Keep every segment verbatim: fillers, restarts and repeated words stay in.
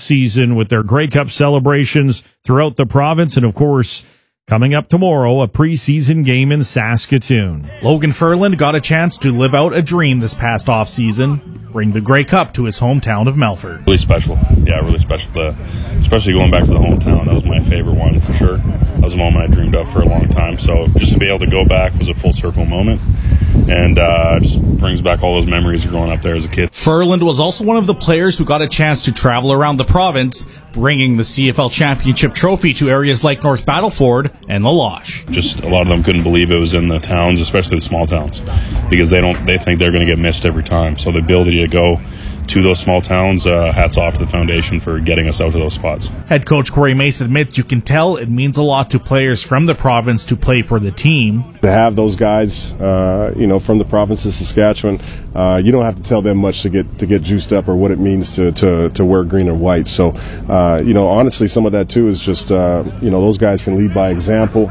offseason with their Grey Cup celebrations throughout the province. And, of course, coming up tomorrow, a preseason game in Saskatoon. Logan Ferland got a chance to live out a dream this past offseason, bring the Grey Cup to his hometown of Melfort. Really special. Yeah, really special. To, especially going back to the hometown. That was my favorite one for sure. That was a moment I dreamed of for a long time. So just to be able to go back was a full circle moment. And uh, just brings back all those memories of growing up there as a kid. Ferland was also one of the players who got a chance to travel around the province, bringing the C F L Championship trophy to areas like North Battleford and La Loche. Just a lot of them couldn't believe it was in the towns, especially the small towns, because they don't they think they're going to get missed every time. So the ability to go to those small towns, uh, hats off to the foundation for getting us out to those spots. Head coach Corey Mace admits you can tell it means a lot to players from the province to play for the team. To have those guys, uh, you know, from the province of Saskatchewan, uh, you don't have to tell them much to get to get juiced up or what it means to to, to wear green and white. So, uh, you know, honestly, some of that too is just, uh, you know, those guys can lead by example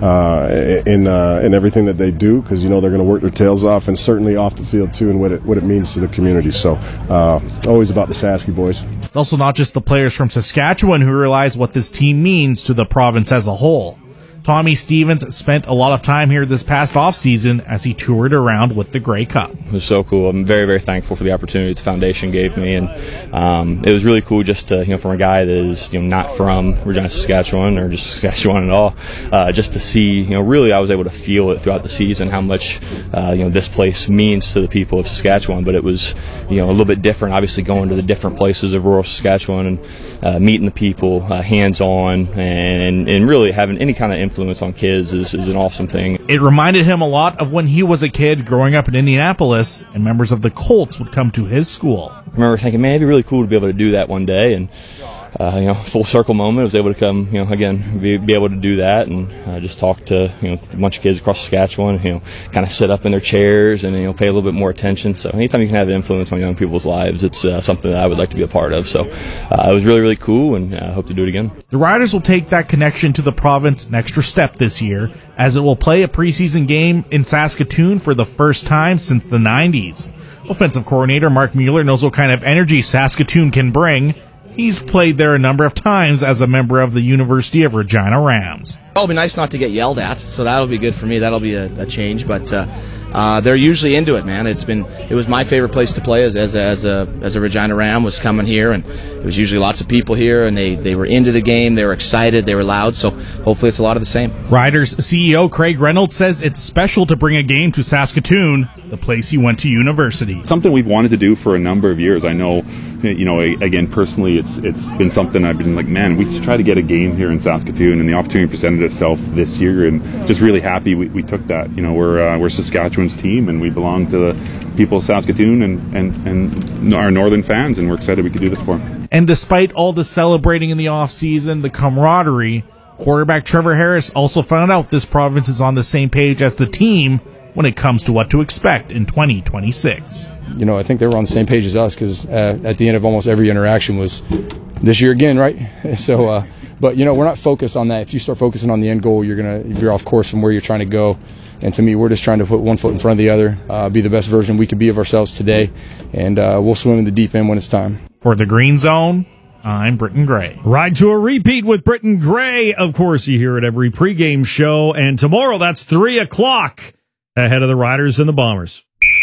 uh, in uh, in everything that they do, because you know they're going to work their tails off, and certainly off the field too, and what it what it means to the community. So. Uh, Uh, always about the Sasky boys. It's also not just the players from Saskatchewan who realize what this team means to the province as a whole. Tommy Stevens spent a lot of time here this past offseason as he toured around with the Grey Cup. It was so cool. I'm very, very thankful for the opportunity the foundation gave me, and um, it was really cool just to, you know, from a guy that is, you know, not from Regina, Saskatchewan, or just Saskatchewan at all, uh, just to see, you know, really I was able to feel it throughout the season how much, uh, you know, this place means to the people of Saskatchewan. But it was, you know, a little bit different, obviously going to the different places of rural Saskatchewan and uh, meeting the people, uh, hands-on, and, and really having any kind of influence influence on kids is, is an awesome thing. It reminded him a lot of when he was a kid growing up in Indianapolis and members of the Colts would come to his school. I remember thinking, man, it'd be really cool to be able to do that one day, and uh, you know, full circle moment. I was able to come, you know, again, be, be able to do that, and uh, just talk to, you know, a bunch of kids across Saskatchewan, you know, kind of sit up in their chairs and, you know, pay a little bit more attention. So anytime you can have an influence on young people's lives, it's uh, something that I would like to be a part of. So uh, it was really, really cool, and I uh, hope to do it again. The Riders will take that connection to the province an extra step this year, as it will play a preseason game in Saskatoon for the first time since the nineties. Offensive coordinator Mark Mueller knows what kind of energy Saskatoon can bring. He's played there a number of times as a member of the University of Regina Rams. It'll be nice not to get yelled at, so that'll be good for me. That'll be a, a change, but uh, uh, they're usually into it, man. It's been it was my favorite place to play as as, as a as a Regina Ram was coming here, and it was usually lots of people here, and they, they were into the game, they were excited, they were loud. So hopefully it's a lot of the same. Riders C E O Craig Reynolds says it's special to bring a game to Saskatoon, the place he went to university. Something we've wanted to do for a number of years. I know, you know, again, personally, it's it's been something I've been like, man, we should try to get a game here in Saskatoon, and the opportunity presented itself this year, and just really happy we, we took that. You know, we're uh, we're Saskatchewan's team, and we belong to the people of Saskatoon and, and, and our northern fans, and we're excited we could do this for them. And despite all the celebrating in the offseason, the camaraderie, quarterback Trevor Harris also found out this province is on the same page as the team when it comes to what to expect in twenty twenty-six. You know, I think they were on the same page as us, because uh, at the end of almost every interaction was this year again, right? so, uh, but, you know, we're not focused on that. If you start focusing on the end goal, you're going to veer off course from where you're trying to go. And to me, we're just trying to put one foot in front of the other, uh, be the best version we could be of ourselves today, and uh, we'll swim in the deep end when it's time. For the Green Zone, I'm Britton Gray. Ride to a repeat with Britton Gray. Of course, you hear it every pregame show. And tomorrow, that's three o'clock ahead of the Riders and the Bombers.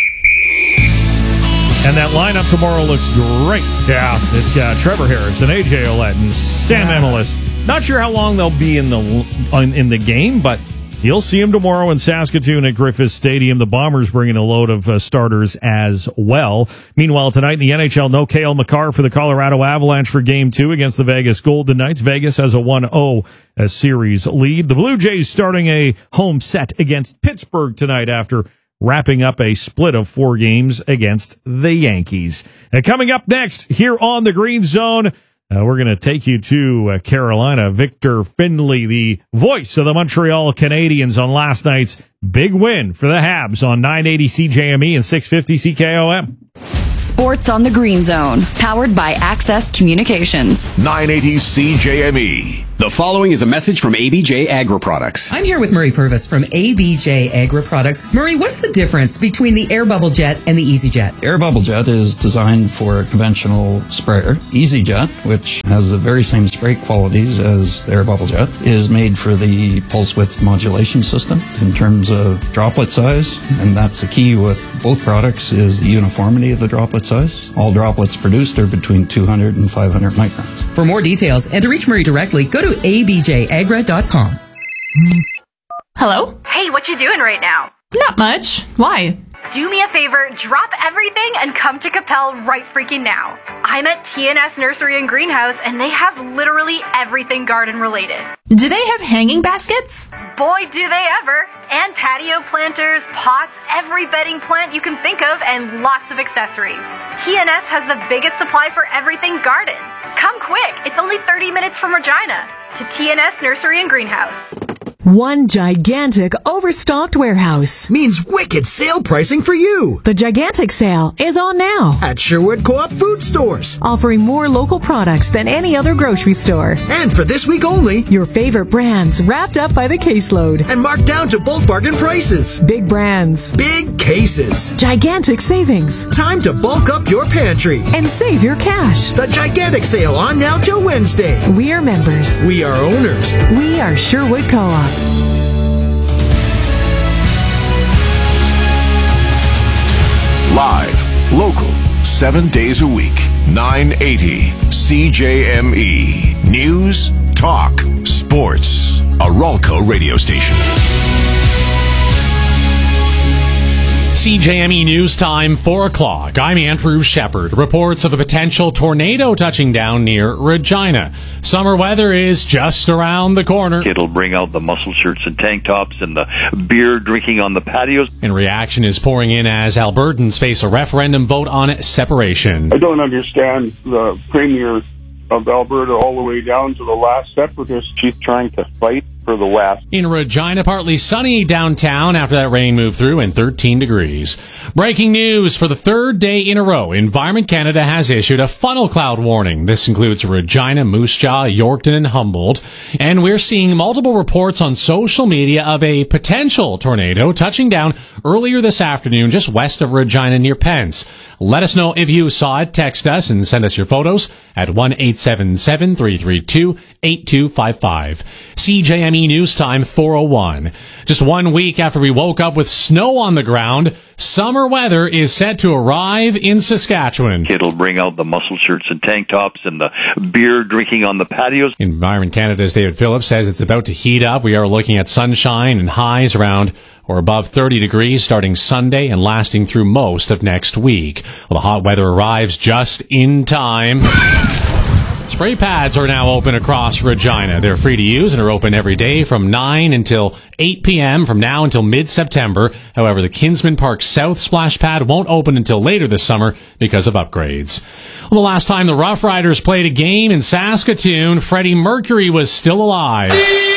And that lineup tomorrow looks great. Yeah, it's got Trevor Harris and A J Ouellette and Sam Emilus. Not sure how long they'll be in the in the game, but you'll see them tomorrow in Saskatoon at Griffiths Stadium. The Bombers bringing a load of uh, starters as well. Meanwhile, tonight in the N H L, no Cale Makar for the Colorado Avalanche for Game two against the Vegas Golden Knights. Vegas has a one oh a series lead. The Blue Jays starting a home set against Pittsburgh tonight after wrapping up a split of four games against the Yankees. And coming up next here on the Green Zone, uh, we're going to take you to uh, Carolina. Victor Findlay, the voice of the Montreal Canadiens on last night's Big win for the Habs on nine eighty C J M E and six fifty C K O M. Sports on the Green Zone, powered by Access Communications. nine eighty C J M E. The following is a message from A B J Agri Products. I'm here with Murray Purvis from A B J Agri Products. Murray, what's the difference between the Air Bubble Jet and the Easy Jet? Air Bubble Jet is designed for a conventional sprayer. Easy Jet, which has the very same spray qualities as the Air Bubble Jet, is made for the pulse width modulation system in terms of droplet size, and that's the key with both products is the uniformity of the droplet size. All droplets produced are between two hundred and five hundred microns. For more details and to reach Murray directly, go to a b j agra dot com. Hello? Hey, what you doing right now? Not much. Why? Do me a favor, drop everything and come to Capel right freaking now. I'm at T N S Nursery and Greenhouse, and they have literally everything garden related. Do they have hanging baskets? Boy, do they ever. And patio planters, pots, every bedding plant you can think of, and lots of accessories. T N S has the biggest supply for everything garden. Come quick, it's only thirty minutes from Regina. To T N S Nursery and Greenhouse. One gigantic overstocked warehouse means wicked sale pricing for you. The gigantic sale is on now at Sherwood Co-op Food Stores, offering more local products than any other grocery store. And for this week only, your favorite brands wrapped up by the caseload and marked down to bulk bargain prices. Big brands, big cases, gigantic savings. Time to bulk up your pantry and save your cash. The gigantic sale on now till Wednesday. We are members. We are owners. We are Sherwood Co-op. Live, local, seven days a week. nine eighty C J M E. News, talk, sports. A Ralco radio station. C J M E News Time, four o'clock. I'm Andrew Shepard. Reports of a potential tornado touching down near Regina. Summer weather is just around the corner. It'll bring out the muscle shirts and tank tops and the beer drinking on the patios. And reaction is pouring in as Albertans face a referendum vote on separation. I don't understand the Premier of Alberta all the way down to the last separatist. She's trying to fight for the West. In Regina, partly sunny downtown after that rain moved through and thirteen degrees. Breaking news for the third day in a row. Environment Canada has issued a funnel cloud warning. This includes Regina, Moose Jaw, Yorkton, and Humboldt. And we're seeing multiple reports on social media of a potential tornado touching down earlier this afternoon just west of Regina near Pence. Let us know if you saw it. Text us and send us your photos at one eight seven seven, three three two, eight two five five. C J M E News Time, four oh one. Just one week after we woke up with snow on the ground, summer weather is set to arrive in Saskatchewan. It'll bring out the muscle shirts and tank tops and the beer drinking on the patios. Environment Canada's David Phillips says it's about to heat up. We are looking at sunshine and highs around or above thirty degrees starting Sunday and lasting through most of next week. Well, the hot weather arrives just in time. Spray pads are now open across Regina. They're free to use and are open every day from nine until eight p.m. from now until mid-September. However, the Kinsman Park South splash pad won't open until later this summer because of upgrades. Well, the last time the Rough Riders played a game in Saskatoon, Freddie Mercury was still alive.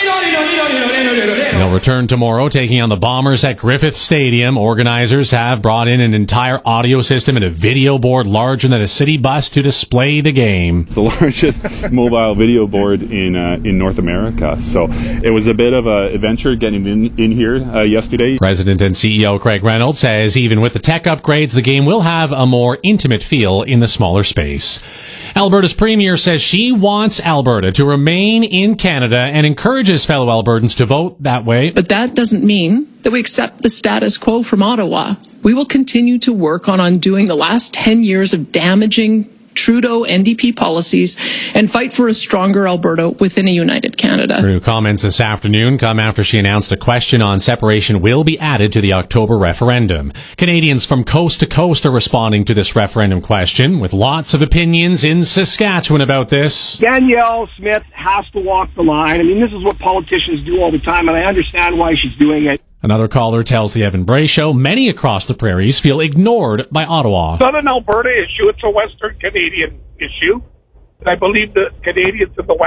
They'll return tomorrow, taking on the Bombers at Griffith Stadium. Organizers have brought in an entire audio system and a video board larger than a city bus to display the game. It's the largest mobile video board in uh, in North America. So it was a bit of an adventure getting in, in here uh, yesterday. President and C E O Craig Reynolds says even with the tech upgrades, the game will have a more intimate feel in the smaller space. Alberta's Premier says she wants Alberta to remain in Canada and encourages fellow Albertans to vote that way. But that doesn't mean that we accept the status quo from Ottawa. We will continue to work on undoing the last ten years of damaging Trudeau N D P policies and fight for a stronger Alberta within a united Canada. Her comments this afternoon come after she announced a question on separation will be added to the October referendum. Canadians from coast to coast are responding to this referendum question with lots of opinions in Saskatchewan about this. Danielle Smith has to walk the line. I mean, this is what politicians do all the time, and I understand why she's doing it. Another caller tells the Evan Bray Show many across the prairies feel ignored by Ottawa. Southern Alberta issue, it's a Western Canadian issue. And I believe the Canadians in the West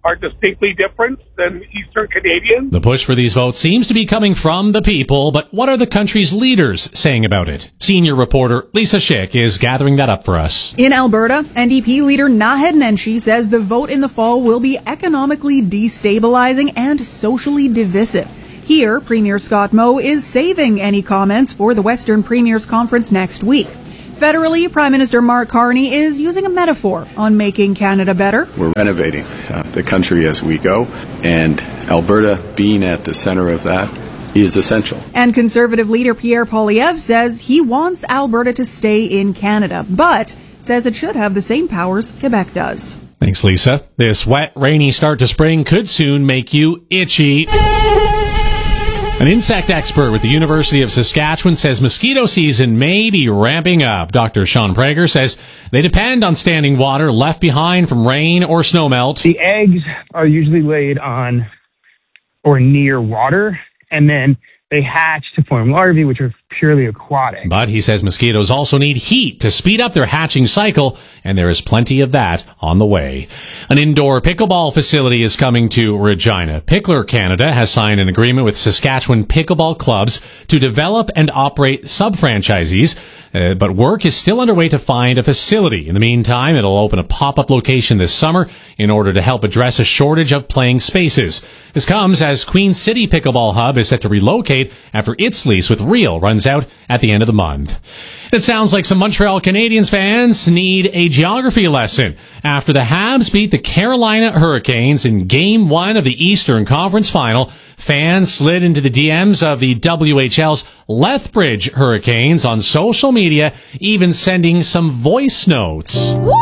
are distinctly different than Eastern Canadians. The push for these votes seems to be coming from the people, but what are the country's leaders saying about it? Senior reporter Lisa Schick is gathering that up for us. In Alberta, N D P leader Naheed Nenshi says the vote in the fall will be economically destabilizing and socially divisive. Here, Premier Scott Moe is saving any comments for the Western Premiers Conference next week. Federally, Prime Minister Mark Carney is using a metaphor on making Canada better. We're renovating uh, the country as we go, and Alberta being at the center of that is essential. And Conservative leader Pierre Poilievre says he wants Alberta to stay in Canada, but says it should have the same powers Quebec does. Thanks, Lisa. This wet, rainy start to spring could soon make you itchy. An insect expert with the University of Saskatchewan says mosquito season may be ramping up. Doctor Sean Prager says they depend on standing water left behind from rain or snowmelt. The eggs are usually laid on or near water, and then they hatch to form larvae, which are purely aquatic. But he says mosquitoes also need heat to speed up their hatching cycle, and there is plenty of that on the way. An indoor pickleball facility is coming to Regina. Pickler Canada has signed an agreement with Saskatchewan pickleball clubs to develop and operate sub-franchisees, uh, but work is still underway to find a facility. In the meantime, it'll open a pop-up location this summer in order to help address a shortage of playing spaces. This comes as Queen City Pickleball Hub is set to relocate after its lease with Real runs out at the end of the month. It sounds like some Montreal Canadiens fans need a geography lesson. After the Habs beat the Carolina Hurricanes in Game one of the Eastern Conference Final, fans slid into the D Ms of the W H L's Lethbridge Hurricanes on social media, even sending some voice notes. Woo-hoo!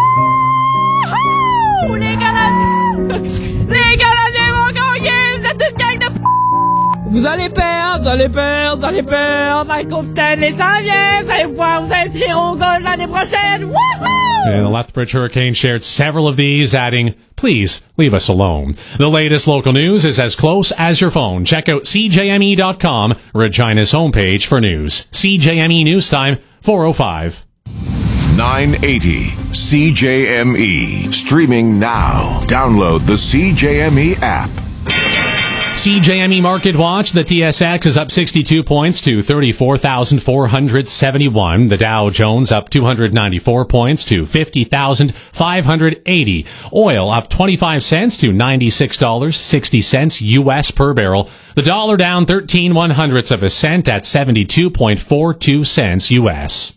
Les Canadiens! Les Canadiens vont gagner! Vous êtes une gang de p***! Vous allez perdre, vous allez perdre, vous allez perdre. La Coupe Stanley s'en vient. Vous allez pouvoir vous inscrire au goal l'année prochaine. Woohoo! And the Lethbridge Hurricane shared several of these, adding, "Please leave us alone." The latest local news is as close as your phone. Check out C J M E dot com, Regina's homepage for news. C J M E News Time, four oh five. nine eighty C J M E. Streaming now. Download the C J M E app. C J M E Market Watch, the T S X is up sixty-two points to thirty-four thousand four hundred seventy-one. The Dow Jones up two hundred ninety-four points to fifty thousand five hundred eighty. Oil up twenty-five cents to ninety-six dollars and sixty cents U S per barrel. The dollar down thirteen one hundredths of a cent at seventy-two point four two cents U S.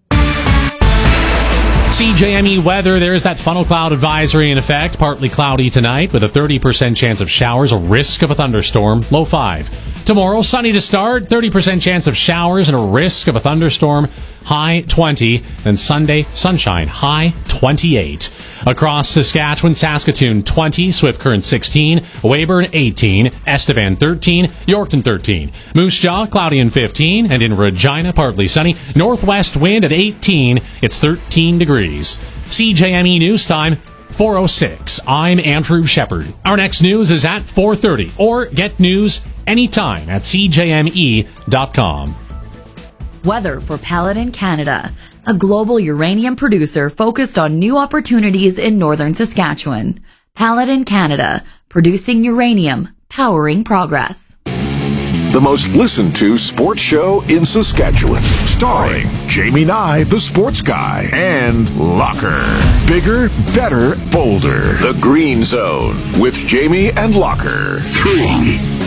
C J M E weather, there's that funnel cloud advisory in effect. Partly cloudy tonight with a thirty percent chance of showers, a risk of a thunderstorm, low five. Tomorrow, sunny to start, thirty percent chance of showers and a risk of a thunderstorm, high twenty. Then Sunday, sunshine, high twenty-eight. Across Saskatchewan, Saskatoon twenty, Swift Current sixteen, Weyburn eighteen, Estevan thirteen, Yorkton thirteen. Moose Jaw, cloudy and fifteen, and in Regina, partly sunny. Northwest wind at eighteen, it's thirteen degrees. C J M E News Time, four oh six. I'm Andrew Shepard. Our next news is at four thirty, or get news anytime at C J M E dot com. Weather for Paladin Canada, a global uranium producer focused on new opportunities in northern Saskatchewan. Paladin Canada, producing uranium, powering progress. The most listened to sports show in Saskatchewan. Starring Jamie Nye, the sports guy, and Locker. Bigger, better, bolder. The Green Zone with Jamie and Locker. Three.